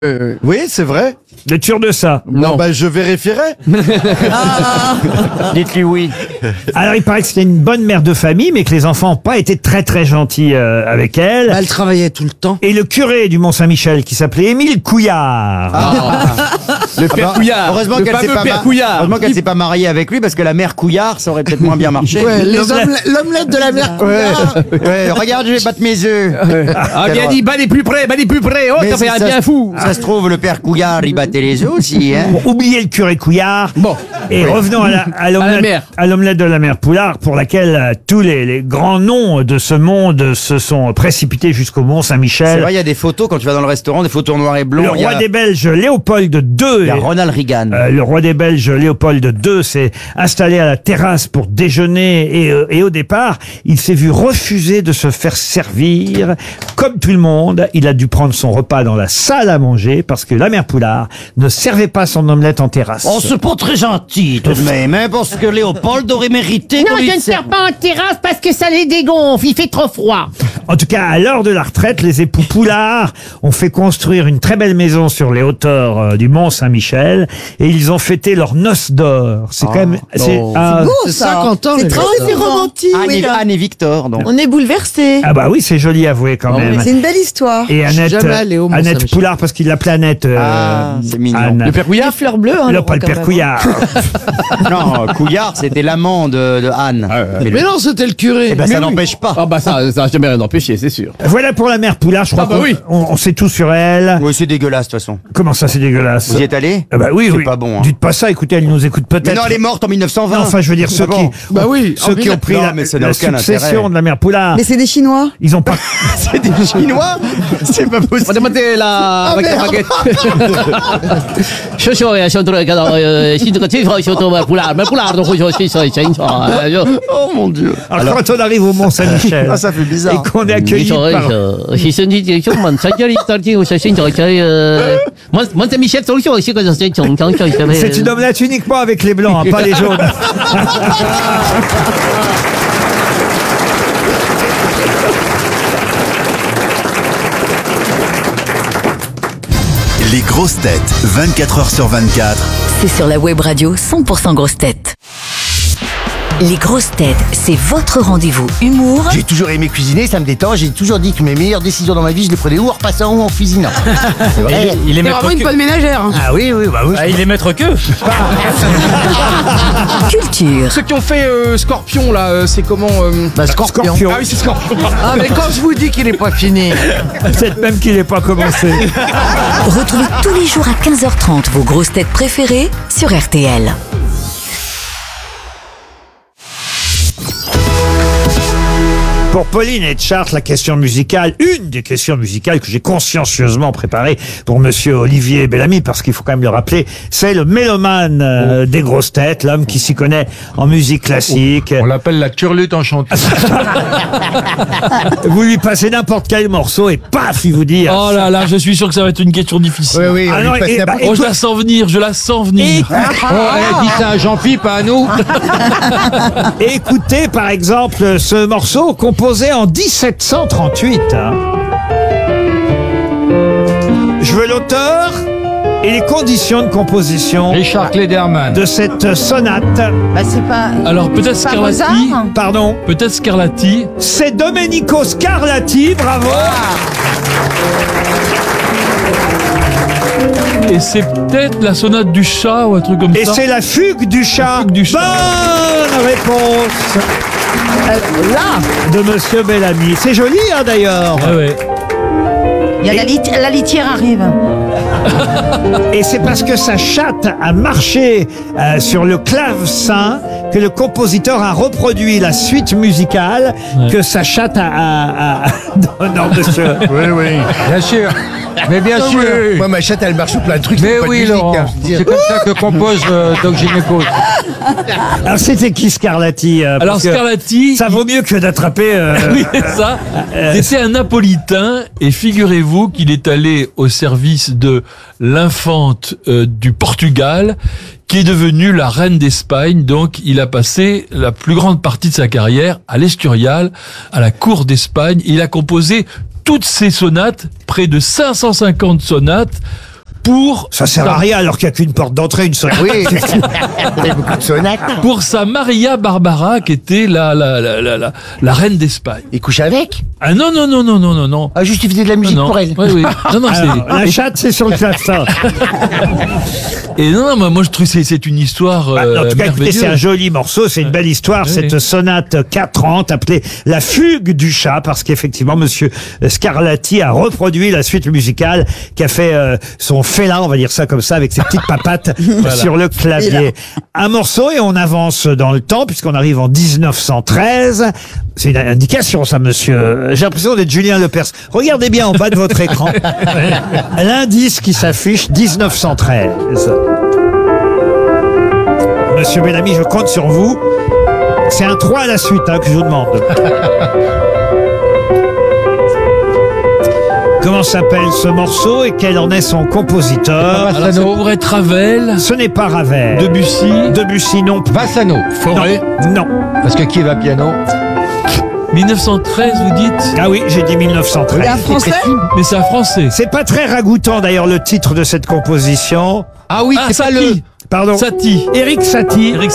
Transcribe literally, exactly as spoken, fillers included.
Euh, oui, c'est vrai. Vous êtes sûr de ça? Non, bah je vérifierai. Ah. Dites-lui oui. Alors il paraît que c'était une bonne mère de famille, mais que les enfants n'ont pas été très très gentils euh, avec elle. Bah, elle travaillait tout le temps. Et le curé du Mont-Saint-Michel, qui s'appelait Émile Couillard. Ah. Le père bah, Couillard. Heureusement le qu'elle s'est fameux pas, père ma- Couillard. heureusement qu'elle s'est pas mariée avec lui, parce que la mère Couillard, ça aurait peut-être moins bien marché. Ouais, les omele- l'omelette de la mère Couillard. Ouais, regarde, je vais battre mes œufs. Ah, bien dit, bat les plus près, bat les plus près. Oh, Mais t'as fait si un ça bien se- fou. Ça se trouve, le père Couillard, il battait les œufs aussi, hein. Bon, oubliez le curé Couillard. Bon. Et revenons à la- à l'omelette mère. à l'omelette de la mère Poulard, pour laquelle euh, tous les, les grands noms de ce monde se sont précipités jusqu'au C'est Mont-Saint-Michel. vrai, il y a des photos, quand tu vas dans le restaurant, des photos en noir et blanc. Le il y a, roi des Belges, Léopold deux. il y a Ronald Reagan. Euh, le roi des Belges, Léopold deux, s'est installé à la terrasse pour déjeuner et, euh, et au départ, il s'est vu refuser de se faire servir. Comme tout le monde, il a dû prendre son repas dans la salle à manger parce que la mère Poulard ne servait pas son omelette en terrasse. Oh, c'est pas très gentil, tout de même, hein, parce que Léopold aurait mérité Non, qu'on lui je ne serve. sers pas en terrasse parce que ça les dégonfle, il fait trop froid. En tout cas, à l'heure de la retraite, les époux Poulard ont fait construire une très belle maison sur les hauteurs euh, du Mont-Saint-Michel et ils ont fêté leur noces d'or. C'est quand même... C'est un- C'est cinquante ans. C'est les très gars. c'est romantique. Anne, oui, et, là. Anne et Victor, donc. On est bouleversés. Ah bah oui, c'est joli avoué quand même. C'est une belle histoire. Et Je suis Annette, jamais allé au Annette Mont-Saint-Michel. Poulard, parce qu'il l'appelait Annette. euh, Ah, c'est mignon. Anne. Le père Les Couillard. fleurs bleues, hein, Non, Laurent, pas le quand père même. Couillard. Non, Couillard, c'était l'amant de, de Anne. Mais, le- Mais non, c'était le curé. eh ben, Mais ça oui. n'empêche pas. Ah bah ça, ça a jamais rien empêché, c'est sûr. Voilà pour la mère Poulard, je crois Ah bah qu'on oui. on, on sait tout sur elle. Oui, c'est dégueulasse, de toute façon. Comment ça, c'est dégueulasse? Vous y êtes allé? Ah bah oui, C'est oui. pas bon, hein. Dites pas ça, écoutez, elle nous écoute peut-être. Mais non, elle est morte en mille neuf cent vingt. Non, enfin, je veux dire, ceux Ah bon. qui, Bah oui, ceux en qui mille- ont pris Non, la, mais ça la n'a aucun succession intérêt. de la mère Poulard, Mais c'est des Chinois. ils ont pas, C'est des Chinois? C'est pas On va possible. demander la avec la baguette. 学校也想做那个呃，新这个地方想做嘛，不啦，不啦，都会说是说真错，就 Oh mon Dieu. alors, quand on arrive au Mont-Saint-Michel, Ah, ça fait bizarre. et qu'on est 你 accueilli 说 par, 是，是身体这种嘛，在这里到底我说现在这呃，我我这米些走秀是个是正常正常 c'est une omelette uniquement avec les blancs, hein, pas les jaunes. Les grosses têtes, vingt-quatre heures sur vingt-quatre. C'est sur la web radio cent pour cent grosses têtes. Les grosses têtes, c'est votre rendez-vous humour J'ai toujours aimé cuisiner, ça me détend. J'ai toujours dit que mes meilleures décisions dans ma vie, je les prenais ou en repassant ou en cuisinant. C'est vrai. Il est C'est vraiment une bonne ménagère. hein. Ah oui, oui, bah oui. il est maître que. culture. Ceux qui ont fait euh, Scorpion là, euh, c'est comment euh... Bah, scorpion. Scorpion. Ah oui, c'est Scorpion. Ah, mais quand je vous dis qu'il est pas fini. Peut-être même qu'il n'est pas commencé. Retrouvez tous les jours à quinze heures trente vos grosses têtes préférées sur R T L. Pour Pauline et Chartres, la question musicale, une des questions musicales que j'ai consciencieusement préparée pour monsieur Olivier Bellamy, parce qu'il faut quand même le rappeler, c'est le mélomane euh, des grosses têtes, l'homme qui s'y connaît en musique classique. On l'appelle la turlute enchantée. Vous lui passez n'importe quel morceau et paf, il vous dit... Oh là là, je suis sûr que ça va être une question difficile. Oui, oui, on Ah lui non, passe et- n'importe- bah, Oh, je la sens venir, je la sens venir. Oh, dit ça à Jean-Philippe, pas à nous. Écoutez par exemple ce morceau composé en dix-sept cent trente-huit. hein. Je veux l'auteur et les conditions de composition Richard Klederman. de cette sonate. Bah, c'est pas. Alors peut-être c'est pas Scarlatti. Mozart. Pardon, Peut-être Scarlatti. c'est Domenico Scarlatti, bravo. Et c'est peut-être la sonate du chat ou un truc comme Et ça. c'est la fugue du chat. fugue du chat. Bonne réponse Là, de monsieur Bellamy. C'est joli hein, d'ailleurs. Ah ouais. il y a la, lit- la litière arrive. Et c'est parce que sa chatte a marché euh, sur le clavecin que le compositeur a reproduit la suite musicale Ouais. que sa chatte a... a, a... non, non, monsieur. Oui, oui. Bien sûr. Mais bien sûr. Moi, ma chatte, elle marche sur plein de trucs. Mais c'est pas de oui, musique, Laurent. hein, je veux dire. C'est comme ça que compose euh, Doc Gynéco. Alors c'était qui Scarlatti euh, parce Alors que Scarlatti. ça vaut mieux que d'attraper... euh, Oui, c'est ça. C'était un Napolitain et figurez-vous qu'il est allé au service de l'infante euh, du Portugal qui est devenue la reine d'Espagne. Donc il a passé la plus grande partie de sa carrière à l'Escurial, à la cour d'Espagne. Il a composé toutes ses sonates, près de cinq cent cinquante sonates pour Ça sert à rien alors qu'il n'y a qu'une porte d'entrée, une sonate. Oui, il y a beaucoup de sonates. pour sa Maria Barbara qui était la la la la, la, la reine d'Espagne. Il couche avec. Ah non non non non non non non. Ah, juste il faisait de la musique non. pour elle. Oui oui. Non non Alors, c'est la chatte, c'est sur le clavecin. et non non moi, moi je trouve que c'est c'est une histoire Bah, euh, en tout cas, écoutez, c'est un merveilleuse. joli morceau, c'est une belle histoire, Oui, cette oui. sonate quatre trente appelée La Fugue du chat, parce qu'effectivement, monsieur Scarlatti a reproduit la suite musicale qui a fait euh, son félin, on va dire ça comme ça, avec ses petites papates sur le clavier. Un morceau et on avance dans le temps, puisqu'on arrive en dix-neuf cent treize. C'est une indication, ça, monsieur. J'ai l'impression d'être Julien Lepers. Regardez bien en bas de votre écran. L'indice qui s'affiche, dix-neuf cent treize. Monsieur Bellamy, je compte sur vous. C'est un trois à la suite hein, que je vous demande. Comment s'appelle ce morceau et quel en est son compositeur? Alors, ça pourrait être Ravel, Ce n'est pas Ravel. Debussy, Debussy non. Bassano. Forêt. Non. Parce que qui va piano? mille neuf cent treize vous dites? Ah oui, j'ai dit mille neuf cent treize. Français? Mais c'est un français. C'est pas très ragoûtant d'ailleurs le titre de cette composition. Ah oui, Ah, c'est pas Satie. le... Pardon. Satie. Éric Satie. Éric